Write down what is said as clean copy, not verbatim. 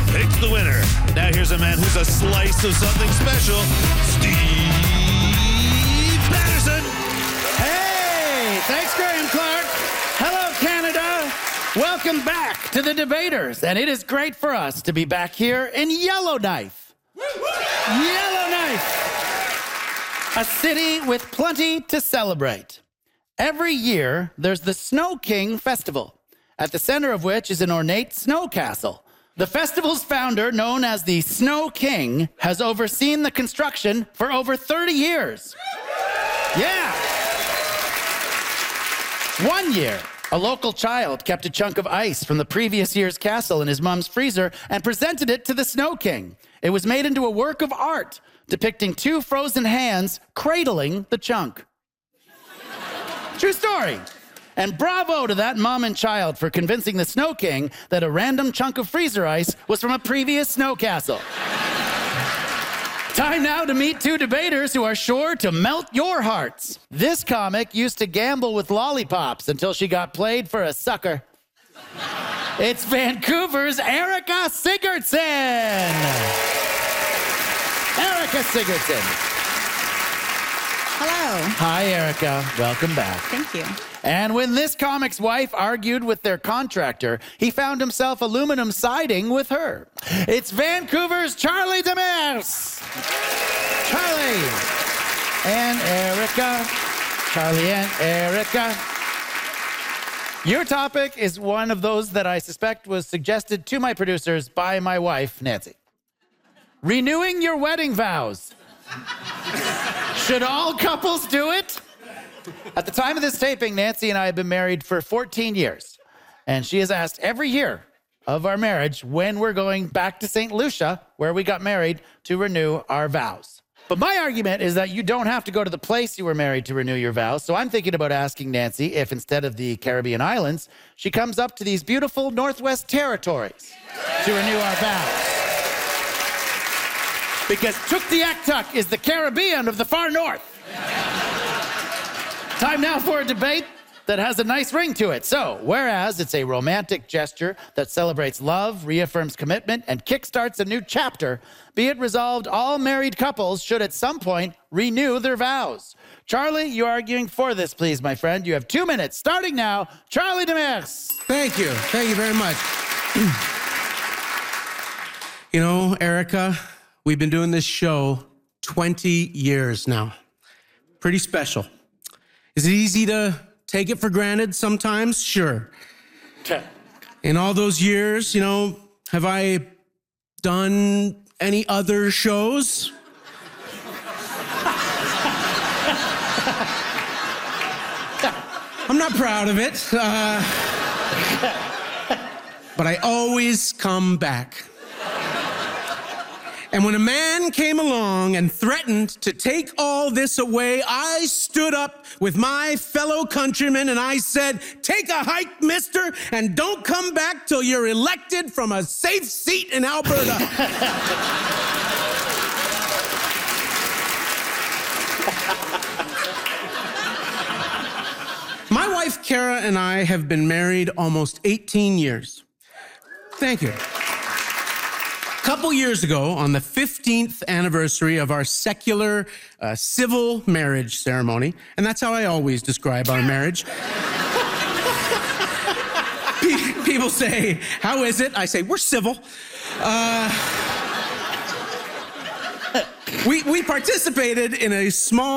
picked the winner. Now here's a man who's a slice of something special, Steve Patterson. Hey, thanks, Graham Clark. Hello, Canada. Welcome back to the Debaters, and it is great for us to be back here in Yellowknife. Yellowknife, a city with plenty to celebrate. Every year, there's the Snow King Festival, at the center of which is an ornate snow castle. The festival's founder, known as the Snow King, has overseen the construction for over 30 years. Yeah. One year, a local child kept a chunk of ice from the previous year's castle in his mom's freezer and presented it to the Snow King. It was made into a work of art depicting two frozen hands cradling the chunk. True story. And bravo to that mom and child for convincing the Snow King that a random chunk of freezer ice was from a previous snow castle. Time now to meet two debaters who are sure to melt your hearts. This comic used to gamble with lollipops until she got played for a sucker. It's Vancouver's Erica Sigurdsson. Erica Sigurdsson. Hello. Hi, Erica. Welcome back. Thank you. And when this comic's wife argued with their contractor, he found himself aluminum siding with her. It's Vancouver's Charlie Demers. Charlie and Erica. Charlie and Erica. Your topic is one of those that I suspect was suggested to my producers by my wife, Nancy. Renewing your wedding vows. Should all couples do it? At the time of this taping, Nancy and I have been married for 14 years. And she has asked every year of our marriage when we're going back to St. Lucia, where we got married, to renew our vows. But my argument is that you don't have to go to the place you were married to renew your vows. So I'm thinking about asking Nancy if instead of the Caribbean islands, she comes up to these beautiful Northwest Territories to renew our vows. Because Tuktoyaktuk is the Caribbean of the far north. Time now for a debate that has a nice ring to it. So, whereas it's a romantic gesture that celebrates love, reaffirms commitment, and kickstarts a new chapter, be it resolved all married couples should at some point renew their vows. Charlie, you're arguing for this, please, my friend. You have 2 minutes, starting now. Charlie Demers. Thank you. Thank you very much. You know, Erica, we've been doing this show 20 years now. Pretty special. Is it easy to take it for granted sometimes? Sure. In all those years, you know, have I done any other shows? I'm not proud of it, but I always come back. And when a man came along and threatened to take all this away, I stood up with my fellow countrymen and I said, "Take a hike, mister, and don't come back till you're elected from a safe seat in Alberta." My wife, Kara, and I have been married almost 18 years. Thank you. A couple years ago, on the 15th anniversary of our secular civil marriage ceremony, and that's how I always describe our marriage. People say, "How is it?" I say, "We're civil." We participated in a small